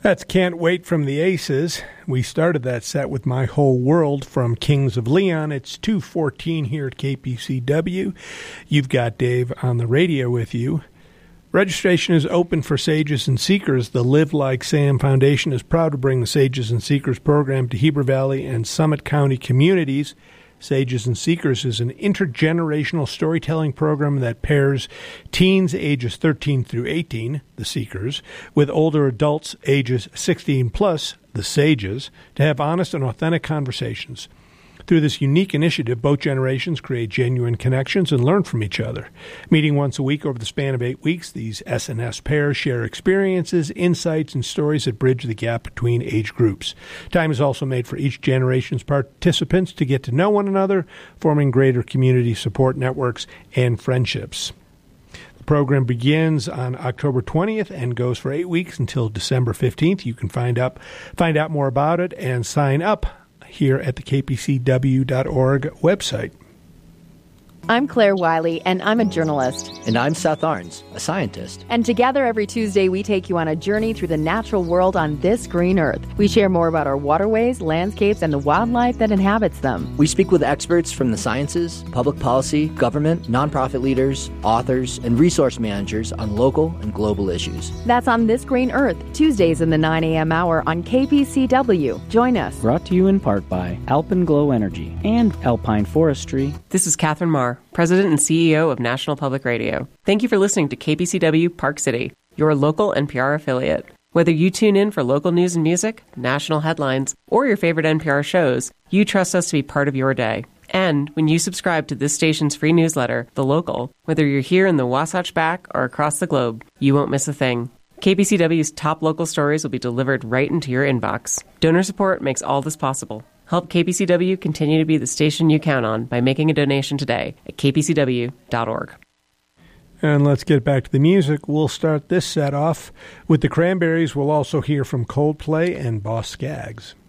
That's Can't Wait from the Aces. We started that set with My Whole World from Kings of Leon. It's 2:14 here at KPCW. You've got Dave on the radio with you. Registration is open for Sages and Seekers. The Live Like Sam Foundation is proud to bring the Sages and Seekers program to Heber Valley and Summit County communities. Sages and Seekers is an intergenerational storytelling program that pairs teens ages 13 through 18, the Seekers, with older adults ages 16 plus, the Sages, to have honest and authentic conversations. Through this unique initiative, both generations create genuine connections and learn from each other. Meeting once a week over the span of 8 weeks, these S&S pairs share experiences, insights, and stories that bridge the gap between age groups. Time is also made for each generation's participants to get to know one another, forming greater community support networks and friendships. The program begins on October 20th and goes for 8 weeks until December 15th. You can find out more about it and sign up here at the kpcw.org website. I'm Claire Wiley, and I'm a journalist. And I'm Seth Arns, a scientist. And together every Tuesday, we take you on a journey through the natural world on this green earth. We share more about our waterways, landscapes, and the wildlife that inhabits them. We speak with experts from the sciences, public policy, government, nonprofit leaders, authors, and resource managers on local and global issues. That's on This Green Earth, Tuesdays in the 9 a.m. hour on KPCW. Join us. Brought to you in part by Alpenglow Energy and Alpine Forestry. This is Catherine Marr, President and CEO of National Public Radio. Thank you for listening to KPCW Park City, your local NPR affiliate. Whether you tune in for local news and music, national headlines, or your favorite NPR shows, you trust us to be part of your day. And when you subscribe to this station's free newsletter, The Local, whether you're here in the Wasatch Back or across the globe, you won't miss a thing. KPCW's top local stories will be delivered right into your inbox. Donor support makes all this possible. Help KPCW continue to be the station you count on by making a donation today at kpcw.org. And let's get back to the music. We'll start this set off with the Cranberries. We'll also hear from Coldplay and Boss Skaggs.